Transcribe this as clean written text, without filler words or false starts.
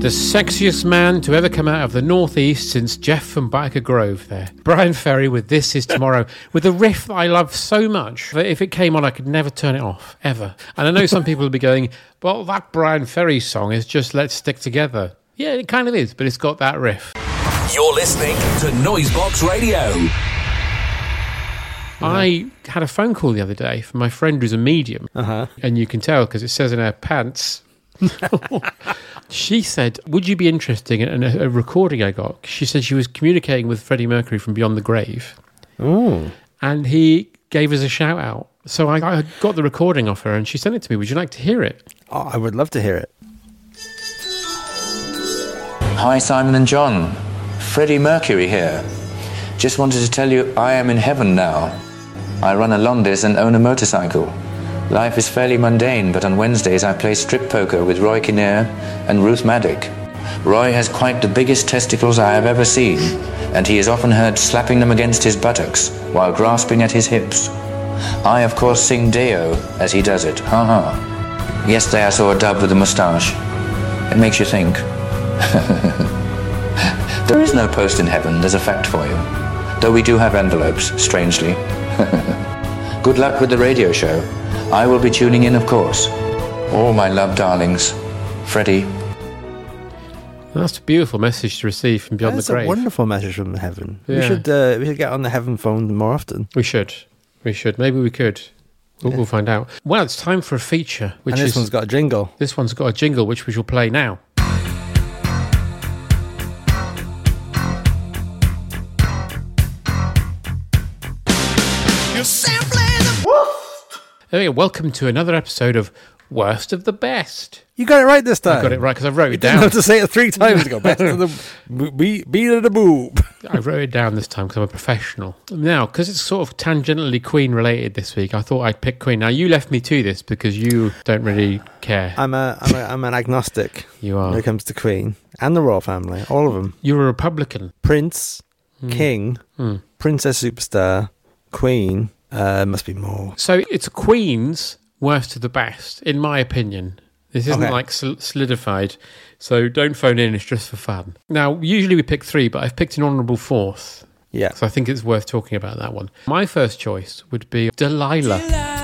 The sexiest man to ever come out of the northeast since Jeff from Biker Grove there. Brian Ferry with This Is Tomorrow, with a riff that I love so much that if it came on I could never turn it off, ever. And I know some people will be going, well, that Brian Ferry song is just Let's Stick Together. Yeah, it kind of is, but it's got that riff. You're listening to Noisebox Radio. I had a phone call the other day from my friend who's a medium, and you can tell because it says in her pants. She said, would you be interested in a recording I got? She said she was communicating with Freddie Mercury from Beyond the Grave. Oh. And he gave us a shout out. So I got the recording off her and she sent it to me. Would you like to hear it? Oh, I would love to hear it. Hi, Simon and John. Freddie Mercury here. Just wanted to tell you I am in heaven now. I run a Londis and own a motorcycle. Life is fairly mundane, but on Wednesdays I play strip poker with Roy Kinnear and Ruth Maddock. Roy has quite the biggest testicles I have ever seen, and he is often heard slapping them against his buttocks while grasping at his hips. I, of course, sing Deo as he does it. Ha ha. Yesterday I saw a dub with a moustache. It makes you think. There is no post in heaven, there's a fact for you. Though we do have envelopes, strangely. Good luck with the radio show. I will be tuning in, of course. All my love darlings. Freddie. That's a beautiful message to receive from Beyond the Grave. That's a wonderful message from heaven. Yeah. We should get on the heaven phone more often. We should. Maybe we could. We'll find out. Well, it's time for a feature. And this one's got a jingle. This one's got a jingle, which we shall play now. There we go. Welcome to another episode of Worst of the Best. You got it right this time. I got it right because I wrote it down. You didn't have to say it 3 times to go best of the beat of the boob. I wrote it down this time because I'm a professional. Now, because it's sort of tangentially Queen related this week, I thought I'd pick Queen. Now, you left me to this because you don't really care. I'm an agnostic. You are. When it comes to Queen and the royal family, all of them. You're a Republican. Prince, King, Princess Superstar, Queen. Must be more. So it's Queen's worst of the best, in my opinion. This isn't like solidified, so don't phone in, it's just for fun. Now, usually we pick 3, but I've picked an honourable 4th. Yeah. So I think it's worth talking about that one. My first choice would be Delilah.